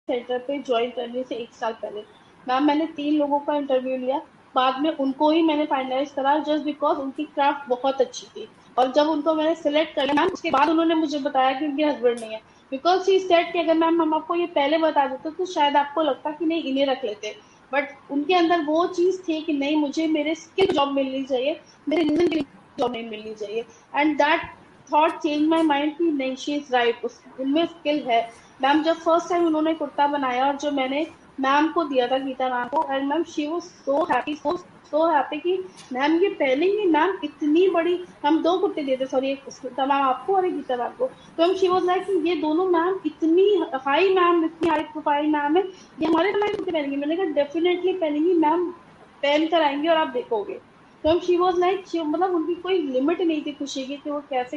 Centre पे join करने से 1 साल पहले मैम मैंने 3 लोगों का इंटरव्यू लिया। बाद में उनको ही मैंने फाइनलाइज करा जस्ट बिकॉज उनकी क्राफ्ट बहुत अच्छी थी। और जब उनको मैंने सिलेक्ट कर लिया मैम उसके बाद उन्होंने मुझे बताया कि उनके हस्बैंड नहीं है। बिकॉज शी सेड कि अगर मैम हम आपको ये पहले बता देते तो शायद आपको लगता कि नहीं इन्हें रख लेते। बट उनके अंदर वो चीज थी कि नहीं मुझे मेरे स्किल जॉब मिलनी चाहिए, मेरे रीजन के लिए जॉब नहीं मिलनी चाहिए। And that thought change my mind कि नहीं शी इज राइट, उनमें स्किल है। मैम जब फर्स्ट टाइम उन्होंने कुर्ता बनाया और जो मैंने मैम को दिया था गीता मैम को, and ma'am she was so happy, so happy कि मैम ये पहनेंगी। मैम इतनी बड़ी, हम 2 कुर्ते दिए थे, सॉरी एक स्मिता मैम आपको और एक गीता मैम को। तो हम शी वाज लाइक कि ये दोनों मैम इतनी हाई, मैम इतनी हाई प्रोफाइल मैम है, ये हमारे बनाए कुर्ते पहनेंगी। मैंने कहा डेफिनेटली पहनेंगी मैम, पहन कर आएंगे और आप देखोगे। तो हम शी वाज लाइक, मतलब उनकी कोई लिमिट नहीं थी खुशी की कि वो कैसे